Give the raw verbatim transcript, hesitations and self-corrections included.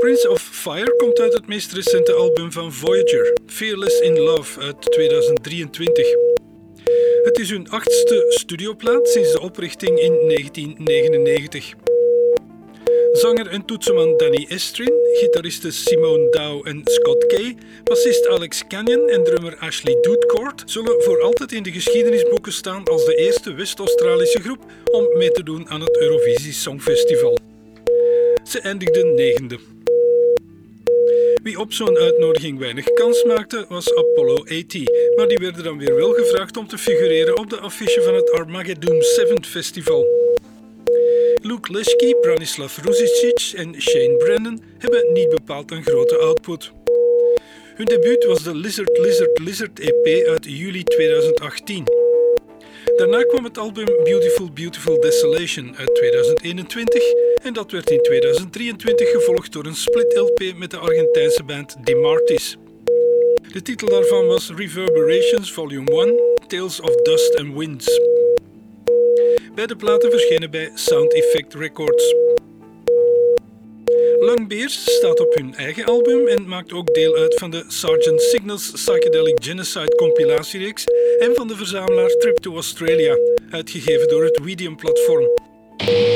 Prince of Fire komt uit het meest recente album van Voyager, Fearless in Love uit tweeduizend drieëntwintig. Het is hun achtste studioplaat sinds de oprichting in negentien negenennegentig. Zanger en toetsenman Danny Estrin, gitaristen Simone Dow en Scott Kay, bassist Alex Canyon en drummer Ashley Doodcourt zullen voor altijd in de geschiedenisboeken staan als de eerste West-Australische groep om mee te doen aan het Eurovisie Songfestival. Ze eindigden negende. Wie op zo'n uitnodiging weinig kans maakte was Apollo achttien, maar die werden dan weer wel gevraagd om te figureren op de affiche van het Armageddon zeven Festival. Luke Leschke, Branislav Ružičić en Shane Brennan hebben niet bepaald een grote output. Hun debuut was de Lizard Lizard Lizard E P uit juli tweeduizend achttien. Daarna kwam het album Beautiful Beautiful Desolation uit tweeduizend eenentwintig en dat werd in tweeduizend drieëntwintig gevolgd door een split L P met de Argentijnse band The Martys. De titel daarvan was Reverberations Volume één, Tales of Dust and Winds. Beide platen verschenen bij Sound Effect Records. Langbeers staat op hun eigen album en maakt ook deel uit van de Sergeant Signals Psychedelic Genocide compilatiereeks en van de verzamelaar Trip to Australia, uitgegeven door het Medium-platform.